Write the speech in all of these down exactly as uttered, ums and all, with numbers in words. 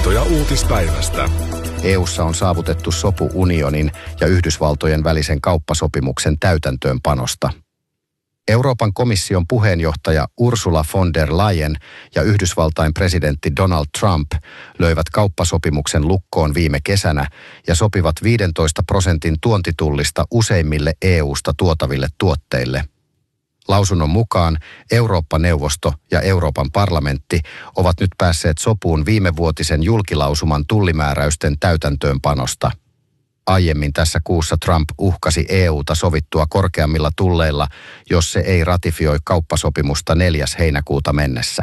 Havaintoja uutispäivästä. E U:ssa on saavutettu sopu unionin ja Yhdysvaltojen välisen kauppasopimuksen täytäntöönpanosta. Euroopan komission puheenjohtaja Ursula von der Leyen ja Yhdysvaltain presidentti Donald Trump löivät kauppasopimuksen lukkoon viime kesänä ja sopivat viidentoista prosentin tuontitullista useimmille E U:sta tuotaville tuotteille. Lausunnon mukaan Eurooppa-neuvosto ja Euroopan parlamentti ovat nyt päässeet sopuun viimevuotisen julkilausuman tullimääräysten täytäntöönpanosta. Aiemmin tässä kuussa Trump uhkasi E U:ta sovittua korkeammilla tulleilla, jos se ei ratifioi kauppasopimusta neljäs heinäkuuta mennessä.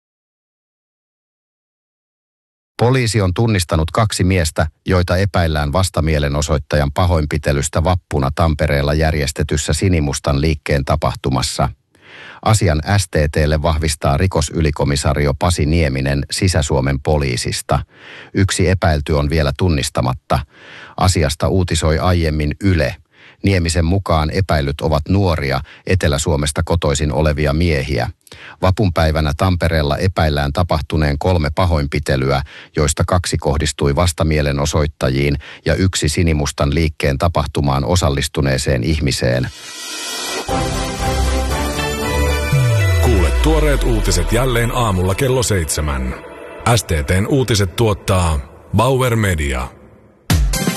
Poliisi on tunnistanut kaksi miestä, joita epäillään vastamielenosoittajan pahoinpitelystä vappuna Tampereella järjestetyssä sinimustan liikkeen tapahtumassa. Asian S T T:lle vahvistaa rikosylikomisario Pasi Nieminen Sisä-Suomen poliisista. Yksi epäilty on vielä tunnistamatta. Asiasta uutisoi aiemmin Yle. Niemisen mukaan epäilyt ovat nuoria, Etelä-Suomesta kotoisin olevia miehiä. Vapunpäivänä Tampereella epäillään tapahtuneen kolme pahoinpitelyä, joista kaksi kohdistui vastamielenosoittajiin ja yksi sinimustan liikkeen tapahtumaan osallistuneeseen ihmiseen. Kuule tuoreet uutiset jälleen aamulla kello seitsemän. S T T:n uutiset tuottaa Bauer Media.